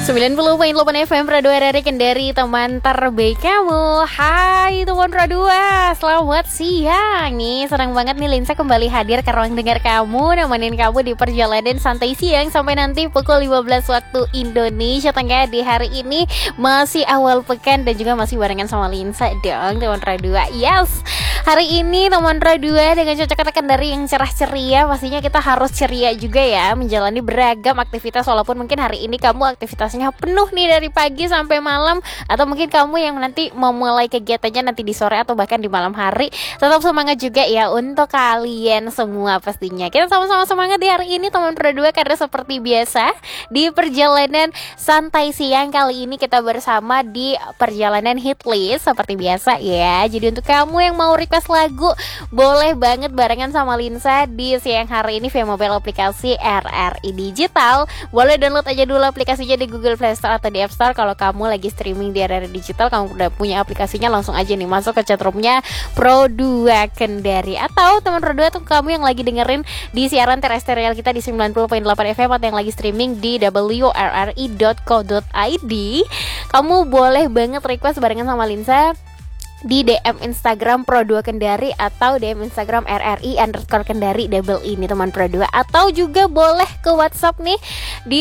90.8 FM Radio RRI Kendari, teman terbaik kamu. Hai teman Radio, selamat siang nih. Senang banget nih Linsa kembali hadir ke ruang dengar kamu, nemenin kamu di perjalanan santai siang sampai nanti pukul 15 waktu Indonesia Tengah. Di hari ini masih awal pekan dan juga masih barengan sama Linsa dong teman Radio. Yes, hari ini teman Radio dengan cocok Kendari yang cerah ceria. Pastinya kita harus ceria juga ya, menjalani beragam aktivitas. Walaupun mungkin hari ini kamu aktivitasnya penuh nih dari pagi sampai malam, atau mungkin kamu yang nanti mau mulai kegiatannya nanti di sore atau bahkan di malam hari. Tetap semangat juga ya untuk kalian semua pastinya. Kita sama-sama semangat di hari ini teman berdua, karena seperti biasa di perjalanan santai siang kali ini kita bersama di perjalanan hitlist seperti biasa ya. Jadi untuk kamu yang mau request lagu, boleh banget barengan sama Linsa di siang hari ini via mobile aplikasi RRI Digital. Boleh download aja dulu aplikasinya di Google Play Store atau di App Store. Kalau kamu lagi streaming di RRI Digital, kamu udah punya aplikasinya, langsung aja nih masuk ke chatroomnya Pro2 Kendari. Atau teman Pro2 tuh kamu yang lagi dengerin di siaran terestrial kita di 90.8 FM atau yang lagi streaming di wrri.co.id, kamu boleh banget request barengan sama Linsa di DM Instagram Pro2 Kendari atau DM Instagram RRI_Kendari double ini teman Pro2. Atau juga boleh ke WhatsApp nih di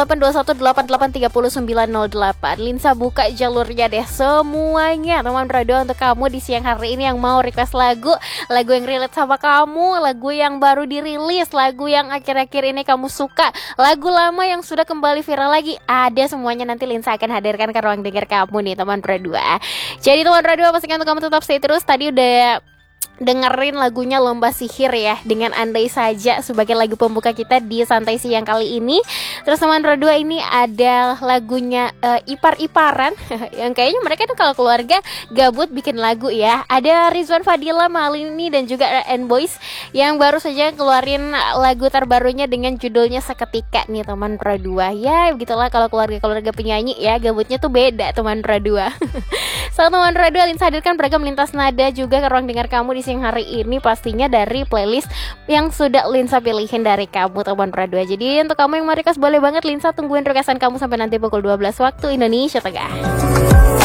082188300908. Linsa buka jalurnya deh semuanya teman Pro2 untuk kamu di siang hari ini yang mau request lagu yang relate sama kamu, lagu yang baru dirilis, lagu yang akhir-akhir ini kamu suka, lagu lama yang sudah kembali viral lagi. Ada semuanya, nanti Linsa akan hadirkan ke ruang dengar kamu nih teman Pro2. Jadi teman Pro2 pastikan untuk kamu tetap stay terus. Tadi udah dengerin lagunya Lomba Sihir ya, dengan Andai Saja sebagai lagu pembuka kita di santai siang kali ini. Terus teman Rodua ini ada lagunya Ipar-Iparan yang kayaknya mereka tuh kalau keluarga gabut bikin lagu ya. Ada Rizwan Fadila, Malini dan juga RN Boys yang baru saja keluarin lagu terbarunya dengan judulnya Seketika nih teman Rodua. Ya begitulah kalau keluarga-keluarga penyanyi ya, gabutnya tuh beda teman Rodua. So teman Rodua, Linsa hadirkan beragam lintas nada juga ke ruang dengar kamu di siang hari ini, pastinya dari playlist yang sudah Linsa pilihin dari kamu teman Pro2. Jadi untuk kamu yang mau request boleh banget, Linsa tungguin requestan kamu sampai nanti pukul 12 waktu Indonesia Tengah.